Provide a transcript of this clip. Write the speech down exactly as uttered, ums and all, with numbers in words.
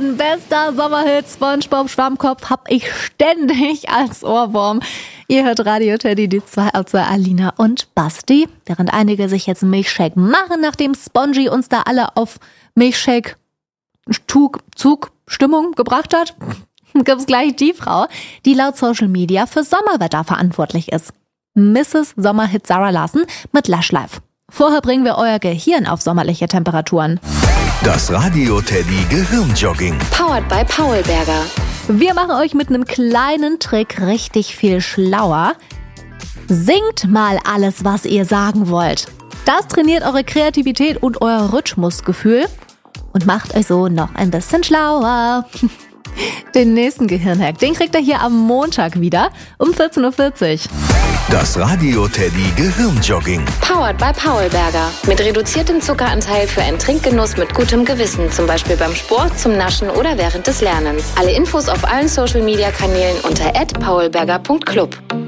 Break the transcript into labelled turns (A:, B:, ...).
A: Mein bester Sommerhit SpongeBob Schwammkopf hab ich ständig als Ohrwurm. Ihr hört Radio Teddy, die zwei außer Alina und Basti. Während einige sich jetzt Milchshake machen, nachdem Spongy uns da alle auf Milchshake-Zug-Stimmung gebracht hat, gibt's gleich die Frau, die laut Social Media für Sommerwetter verantwortlich ist. Misses Sommerhit Sarah Larsen mit Lush Life. Vorher bringen wir euer Gehirn auf sommerliche Temperaturen.
B: Das Radio Teddy Gehirnjogging.
C: Powered by Paulberger.
A: Wir machen euch mit einem kleinen Trick richtig viel schlauer. Singt mal alles, was ihr sagen wollt. Das trainiert eure Kreativität und euer Rhythmusgefühl und macht euch so noch ein bisschen schlauer. Den nächsten Gehirnhack, den kriegt ihr hier am Montag wieder um vierzehn Uhr vierzig.
B: Das Radio Teddy Gehirnjogging.
C: Powered by Paulberger. Mit reduziertem Zuckeranteil für einen Trinkgenuss mit gutem Gewissen. Zum Beispiel beim Sport, zum Naschen oder während des Lernens. Alle Infos auf allen Social Media Kanälen unter at paulberger punkt club.